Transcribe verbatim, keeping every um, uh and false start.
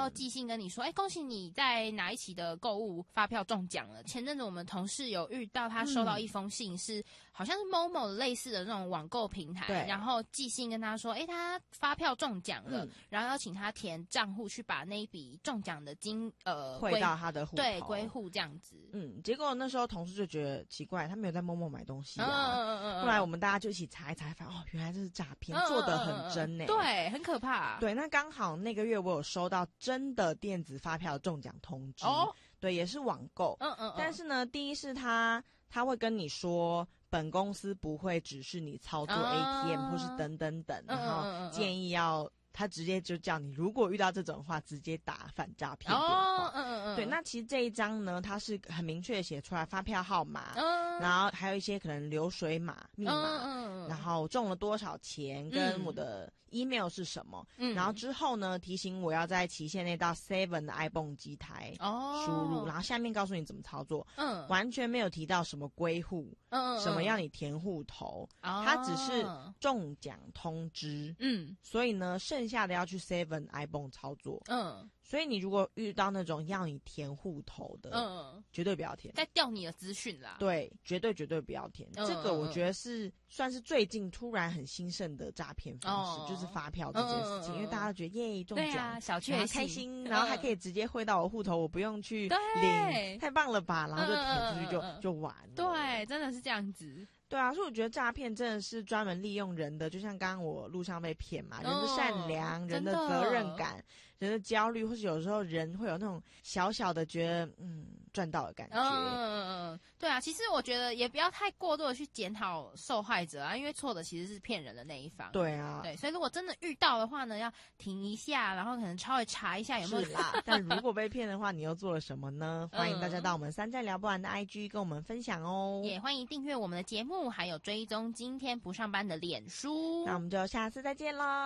后寄信跟你说，哎、欸，恭喜你在哪一期的购物发票中奖了。前阵子我们同事有遇到，他收到一封信是、嗯、好像是 Momo 类似的那种网购平台，然后寄信跟他说，哎、欸，他发票中奖了、嗯，然后要请他填账户去把那一笔中奖的金呃汇到他的户头， 对，归户这样子。 嗯，结果那时候同事就觉得奇怪，他没有在 Momo 买东西啊。嗯嗯嗯。后来我们大家就一起查一查，发现哦，原来这是诈骗，嗯、做得很真呢、欸。 对，很可怕。 对，那刚好那个月我有收到真的电子发票中奖通知。哦。对，也是网购。嗯嗯嗯。但是呢，第一是他他会跟你说，本公司不会指示你操作 A T M、嗯、或是等等等，然后建议要。他直接就叫你，如果遇到这种话，直接打反诈骗电话。哦，嗯嗯嗯。对，那其实这一张呢，它是很明确写出来发票号码，嗯，然后还有一些可能流水码、密码，嗯嗯，然后中了多少钱，跟我的 email 是什么，嗯，然后之后呢，提醒我要在期限内到 seven 的 iPhone 机台哦输入，然后下面告诉你怎么操作，嗯，完全没有提到什么归户，嗯，什么要你填户头，哦，它只是中奖通知，嗯，所以呢，剩下的要去 seven iPhone 操作，嗯，所以你如果遇到那种要你填户头的，嗯，绝对不要填， 在调你的资讯啦， 对，绝对绝对不要填，嗯，这个我觉得是算是最近突然很兴盛的诈骗方式，哦，就是发票这件事情，嗯，因为大家都觉得耶中奖，对啊，小确幸， 开心，然后还可以直接汇到我户头，我不用去领，太棒了吧，然后就填出去就，嗯，就完了， 对，真的是这样子。 对啊，所以我觉得诈骗真的是专门利用人的，就像刚刚我路上被骗嘛，人的善良、人的责任感、人的焦虑，或是有时候人会有那种小小的觉得嗯赚到的感觉。嗯嗯嗯，对啊，其实我觉得也不要太过度的去检讨受害者啊，因为错的其实是骗人的那一方。 对啊， 对，所以如果真的遇到的话呢，要停一下，然后可能稍微查一下有没有是啦。但如果被骗的话，你又做了什么呢？欢迎大家到我们三站聊不完的 I G 跟我们分享哦， 也欢迎订阅我们的节目。还有追踪今天不上班的脸书， 那我们就下次再见咯。